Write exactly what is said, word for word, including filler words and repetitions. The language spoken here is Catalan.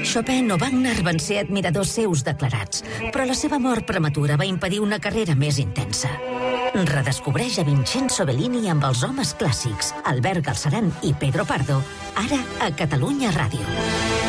Chopin o Wagner van ser admiradors seus declarats, però la seva mort prematura va impedir una carrera més intensa. Redescobreix a Vincenzo Bellini amb els homes clàssics, Albert Galceran i Pedro Pardo, ara a Catalunya Ràdio.